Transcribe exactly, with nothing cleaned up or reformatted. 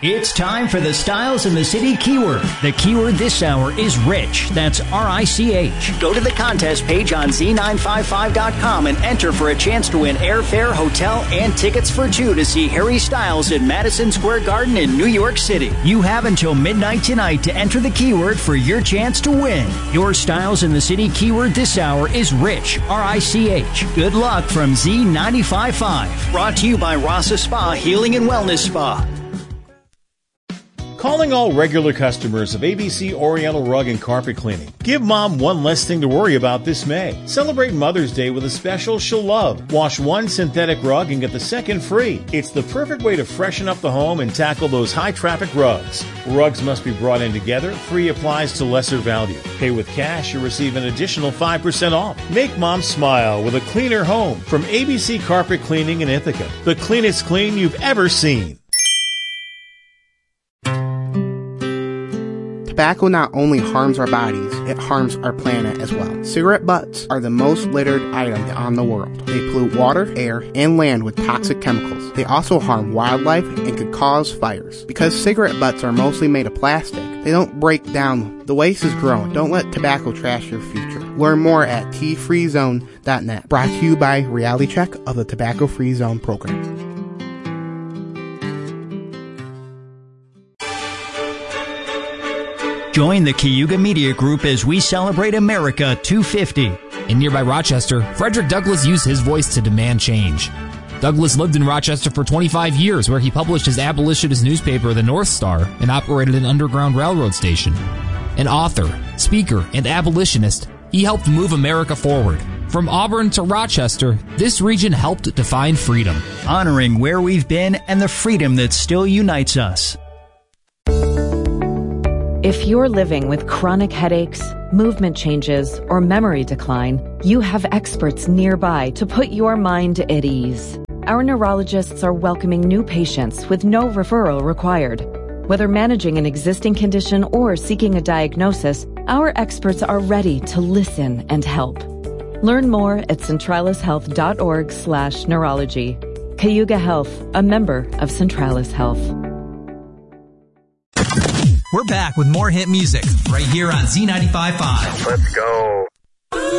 It's time for the Styles in the City keyword. The keyword this hour is rich. That's R I C H. Go to the contest page on Z nine fifty-five dot com and enter for a chance to win airfare, hotel, and tickets for two to see Harry Styles in Madison Square Garden in New York City. You have until midnight tonight to enter the keyword for your chance to win. Your Styles in the City keyword this hour is rich. R I C H. Good luck from Z ninety-five point five. Brought to you by Rasa Spa Healing and Wellness Spa. Calling all regular customers of A B C Oriental Rug and Carpet Cleaning. Give Mom one less thing to worry about this May. Celebrate Mother's Day with a special she'll love. Wash one synthetic rug and get the second free. It's the perfect way to freshen up the home and tackle those high-traffic rugs. Rugs must be brought in together. Free applies to lesser value. Pay with cash, you'll receive an additional five percent off. Make Mom smile with a cleaner home from A B C Carpet Cleaning in Ithaca. The cleanest clean you've ever seen. Tobacco not only harms our bodies, it harms our planet as well. Cigarette butts are the most littered item on the world. They pollute water, air, and land with toxic chemicals. They also harm wildlife and could cause fires. Because cigarette butts are mostly made of plastic, they don't break down. The waste is growing. Don't let tobacco trash your future. Learn more at T free zone dot net. Brought to you by Reality Check of the Tobacco Free Zone program. Join the Cayuga Media Group as we celebrate America two fifty. In nearby Rochester, Frederick Douglass used his voice to demand change. Douglass lived in Rochester for twenty-five years, where he published his abolitionist newspaper, The North Star, and operated an underground railroad station. An author, speaker, and abolitionist, he helped move America forward. From Auburn to Rochester, this region helped define freedom. Honoring where we've been and the freedom that still unites us. If you're living with chronic headaches, movement changes, or memory decline, you have experts nearby to put your mind at ease. Our neurologists are welcoming new patients with no referral required. Whether managing an existing condition or seeking a diagnosis, our experts are ready to listen and help. Learn more at centralis health dot org slash neurology. Cayuga Health, a member of Centralis Health. We're back with more hit music right here on Z ninety-five point five. Let's go.